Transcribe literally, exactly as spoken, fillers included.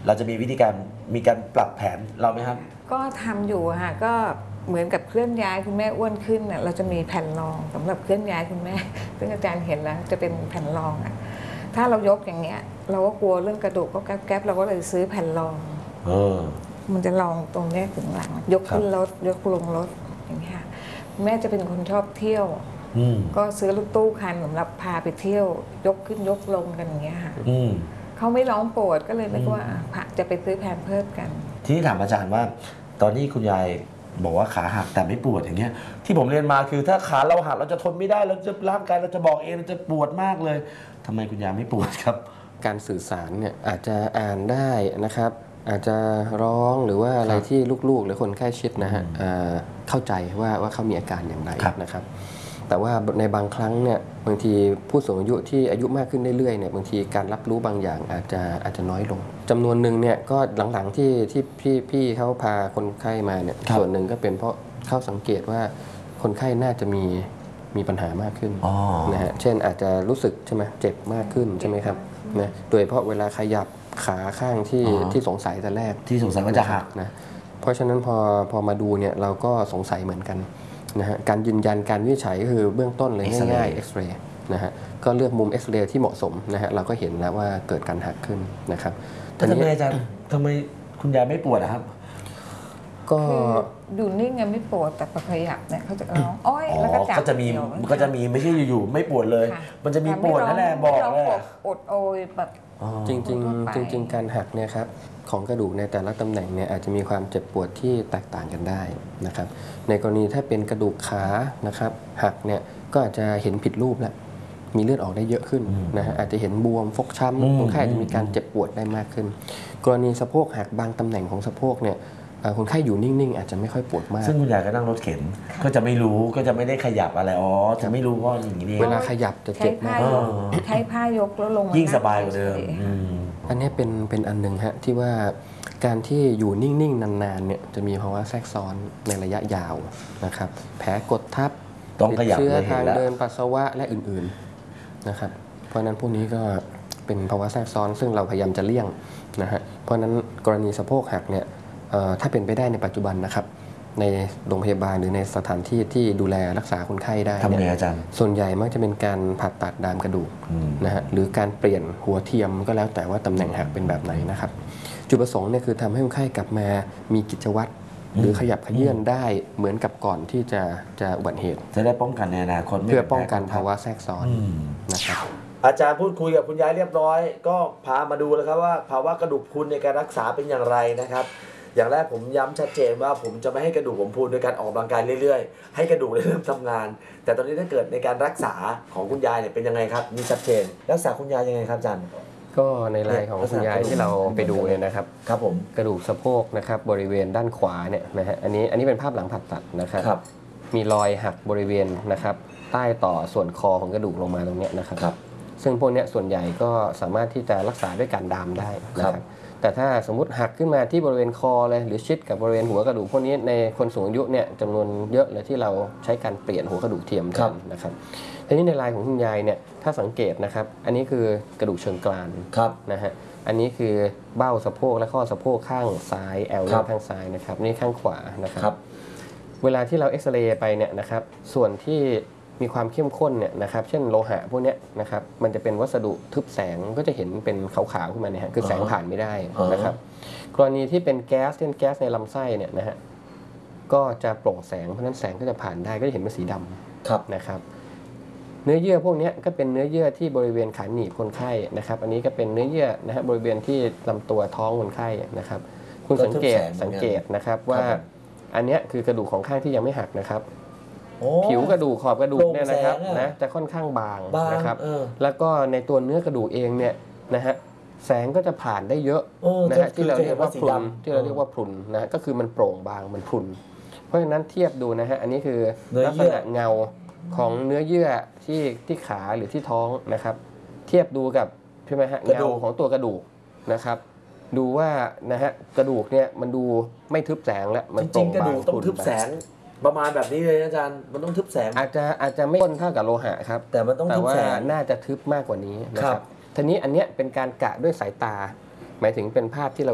เราจะมีวิธีการมีการปรับแผนเราไหมครับก็ทำอยู่ค่ะก็เหมือนกับเคลื่อนย้ายคุณแม่อ้วนขึ้นน่ะเราจะมีแผ่นรองสำหรับเคลื่อนย้ายคุณแม่ซึ่งอาจารย์เห็นแล้วจะเป็นแผ่นรองอ่ะถ้าเรายกอย่างเงี้ยเราก็กลัวเรื่องกระดูกก็แก๊บๆเราก็เลยซื้อแผ่นรองเออมันจะรองตรงนี้ถึงหลังยกขึ้นรถยกลงรถอย่างเงี้ยแม่จะเป็นคนชอบเที่ยวก็ซื้อรถตู้คันสำหรับพาไปเที่ยวยกขึ้นยกลงกันอย่างเงี้ยค่ะเขาไม่ร้องปวดก็เลยนึกว่าจะไปซื้อแผ่นเพิ่มกันทีนี้ถามอาจารย์ว่าตอนนี้คุณยายบอกว่าขาหักแต่ไม่ปวดอย่างเงี้ยที่ผมเรียนมาคือถ้าขาเราหักเราจะทนไม่ได้เราจะร่างกายเราจะบอกเองเราจะปวดมากเลยทำไมคุณยายไม่ปวดครับการสื่อสารเนี่ยอาจจะอ่านได้นะครับอาจจะร้องหรือว่าอะไรที่ลูกๆหรือคนใกล้ชิดนะฮะเข้าใจว่าว่าเขามีอาการอย่างไรนะครับแต่ว่าในบางครั้งเนี่ยบางทีผู้สูงอายุที่อายุมากขึ้นเรื่อยๆเนี่ยบางทีการรับรู้บางอย่างอาจจะอาจจะน้อยลงจำนวนหนึ่งเนี่ยก็หลังๆที่ที่พี่พี่เขาพาคนไข้มาเนี่ยส่วนหนึ่งก็เป็นเพราะเขาสังเกตว่าคนไข้น่าจะมีมีปัญหามากขึ้นนะฮะเช่นอาจจะรู้สึกใช่ไหมเจ็บมากขึ้นใช่ไหมครับนะโดยเฉพาะเวลาขยับขาข้างที่ที่สงสัยแต่แรกที่สงสัยว่าจะหักนะเพราะฉะนั้นพอพอมาดูเนี่ยเราก็สงสัยเหมือนกันนะฮะการยืนยันการวินิจฉัยก็คือเบื้องต้นเลยง่ายๆเอ็กซเรย์นะฮะก็เลือกมุมเอ็กซเรย์ที่เหมาะสมนะฮะเราก็เห็นแล้วว่าเกิดการหักขึ้นนะครับแต่ทำไมอาจารย์ทำไมคุณยายไม่ปวดนะครับก็ดูนิ่งไงไม่ปวดแต่พอขยับเนี่ยเขาจะร้องอ้อยแล้วก็จับก็จะมีก็จะมีไม่ใช่อยู่ๆไม่ปวดเลยมันจะมีปวดนั่นแหละบอกเลยอดโอยแบบจริงๆจริงๆการหักเนี่ยครับของกระดูกในแต่ละตำแหน่งเนี่ยอาจจะมีความเจ็บปวดที่แตกต่างกันได้นะครับในกรณีถ้าเป็นกระดูกขานะครับหักเนี่ยก็อาจจะเห็นผิดรูปแล้วมีเลือดออกได้เยอะขึ้นนะฮะอาจจะเห็นบวมฟกช้ำคนไข้อาจจะมีการเจ็บปวดได้มากขึ้นกรณีสะโพกหักบางตำแหน่งของสะโพกเนี่ยคนไข้อยู่นิ่งๆอาจจะไม่ค่อยปวดมากซึ่งคุณยายก็นั่งรถเข็นก็จะไม่รู้ก็จะไม่ได้ขยับอะไรอ๋อจะไม่รู้ว่าอย่างนี้เวลาขยับจะเจ็บมากใช้ผ้ายกแล้วลงยิ่งสบายกว่าเดิมอันนี้เป็นเป็นอันหนึ่งฮะที่ว่าการที่อยู่นิ่งๆนานๆเนี่ยจะมีภาวะแทรกซ้อนในระยะยาวนะครับแผลกดทับติดเชื้อทางเดินปัสสาวะและอื่นๆนะครับเพราะนั้นพวกนี้ก็เป็นภาวะแทรกซ้อนซึ่งเราพยายามจะเลี่ยงนะฮะเพราะนั้นกรณีสะโพกหักเนี่ยถ้าเป็นไปได้ในปัจจุบันนะครับในโรงพยาบาลหรือในสถานที่ที่ดูแลรักษาคนไข้ได้ทำไงอาจารย์ส่วนใหญ่มักจะเป็นการผ่าตัดดามกระดูกนะฮะหรือการเปลี่ยนหัวเทียมก็แล้วแต่ว่าตำแหน่งหักเป็นแบบไหนนะครับจุดประสงค์เนี่ยคือทำให้คนไข้กลับมามีกิจวัตรหรือขยับเขยื้อนได้เหมือนกับก่อนที่จะจะอุบัติเหตุจะได้ป้องกันในอนาคตเพื่อป้องกันภาวะแทรกซ้อนนะครับอาจารย์พูดคุยกับคุณยายเรียบร้อยก็พามาดูแล้วครับว่าภาวะกระดูกพรุนในการรักษาเป็นอย่างไรนะครับอย่างแรกผมย้ำชัดเจนว่าผมจะไม่ให้กระดูกผมพรุนโดยการออกกำลังกายเรื่อยๆให้กระดูกเริ่มทำงานแต่ตอนนี้ถ้าเกิดในการรักษาของคุณยายเนี่ยเป็นยังไงครับมีชัดเจนรักษาคุณยายยังไงครับอาจารย์ก็ในรายของคุณยายที่เราไปดูเนี่ยนะครับครับผมกระดูกสะโพกนะครับบริเวณด้านขวาเนี่ยนะฮะอันนี้อันนี้เป็นภาพหลังผ่าตัดนะครับมีรอยหักบริเวณนะครับใต้ต่อส่วนคอของกระดูกลงมาตรงนี้นะครับซึ่งพวกนี้ส่วนใหญ่ก็สามารถที่จะรักษาด้วยการดามได้นะครับแต่ถ้าสมมุติหักขึ้นมาที่บริเวณคอเลยหรือชิดกับบริเวณหัวกระดูกพวกนี้ในคนสูงอายุเนี่ยจำนวนเยอะเลยที่เราใช้การเปลี่ยนหัวกระดูกเทียมกันนะครับทีนี้ในรายของคุณยายเนี่ยถ้าสังเกตนะครับอันนี้คือกระดูกเชิงกรานนะฮะอันนี้คือเบ้าสะโพกและข้อสะโพกข้างซ้ายแอลข้างซ้ายนะครับนี่ข้างขวานะครับเวลาที่เราเอ็กซเรย์ไปเนี่ยนะครับส่วนที่มีความเข้มข้นเนี่ยนะครับเช่นโลหะพวกนี้นะครับมันจะเป็นวัสดุทึบแสงก็จะเห็นเป็นขาวๆขึ้นมาเนี่ยคือแสงผ่านไม่ได้นะครับกรณีที่เป็นแก๊สเช่นแก๊สในลำไส้เนี่ยนะฮะก็จะโปร่งแสงเพราะนั้นแสงก็จะผ่านได้ก็จะเห็นเป็นสีดำนะครับเนื้อเยื่อพวกนี้ก็เป็นเนื้อเยื่อที่บริเวณขาหนีบคนไข้นะครับอันนี้ก็เป็นเนื้อเยื่อนะฮะบริเวณที่ลำตัวท้องคนไข้นะครับคุณสังเกตสังเกตนะครับว่าอันนี้คือกระดูกของข้างที่ยังไม่หักนะครับผิวกระดูกขอบกระดูกเนี่ยนะครับนะจะค่อนข้างบางนะครับแล้วก็ในตัวเนื้อกระดูกเองเนี่ยนะฮะแสงก็จะผ่านได้เยอะนะฮะที่เราเรียกว่าพรุนที่เราเรียกว่าพรุนนะก็คือมันโปร่งบางมันพรุนเพราะฉะนั้นเทียบดูนะฮะอันนี้คือลักษณะเงาของเนื้อเยื่อที่ที่ขาหรือที่ท้องนะครับเทียบดูกับใช่ไหมฮะเงาของตัวกระดูกนะครับดูว่านะฮะกระดูกเนี่ยมันดูไม่ทึบแสงแล้วมันโปร่งบางจริงๆกระดูกต้องทึบแสงประมาณแบบนี้เลยอาจารย์มันต้องทึบแสงอาจจะอาจจะไม่ข้นเท่ากับโลหะครับแต่มันต้องทึบแสงน่าจะทึบมากกว่านี้นะครับทีนี้อันเนี้ยเป็นการกะด้วยสายตาหมายถึงเป็นภาพที่เรา